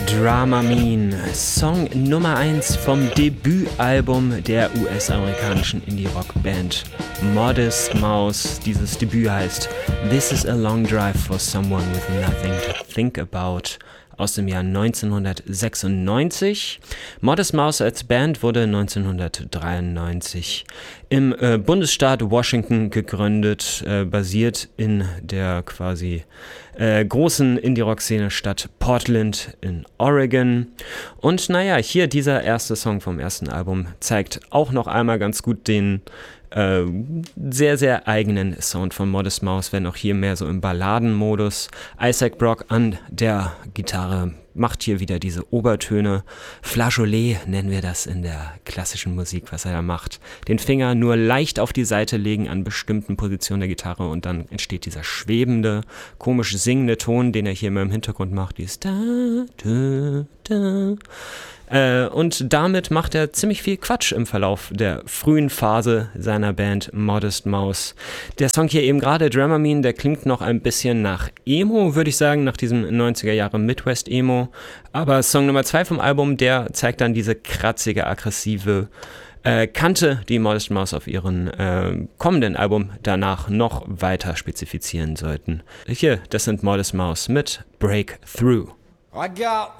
Dramamine, Song Nummer 1 vom Debütalbum der US-amerikanischen Indie-Rock-Band Modest Mouse. Dieses Debüt heißt This is a Long Drive for Someone with Nothing to Think About aus dem Jahr 1996. Modest Mouse als Band wurde 1993 im Bundesstaat Washington gegründet, basiert in der quasi großen Indie-Rock-Szene Stadt Portland in Oregon. Und naja, hier dieser erste Song vom ersten Album zeigt auch noch einmal ganz gut den sehr, sehr eigenen Sound von Modest Mouse, wenn auch hier mehr so im Balladenmodus. Isaac Brock an der Gitarre macht hier wieder diese Obertöne. Flageolet nennen wir das in der klassischen Musik, was er da macht. Den Finger nur leicht auf die Seite legen an bestimmten Positionen der Gitarre und dann entsteht dieser schwebende, komisch singende Ton, den er hier immer im Hintergrund macht. Dieses da, da, da. Und damit macht er ziemlich viel Quatsch im Verlauf der frühen Phase seiner Band Modest Mouse. Der Song hier eben gerade, Dramamine, der klingt noch ein bisschen nach Emo, würde ich sagen, nach diesem 90er Jahre Midwest Emo. Aber Song Nummer 2 vom Album, der zeigt dann diese kratzige, aggressive Kante, die Modest Mouse auf ihren kommenden Album danach noch weiter spezifizieren sollten. Hier, das sind Modest Mouse mit Breakthrough. I got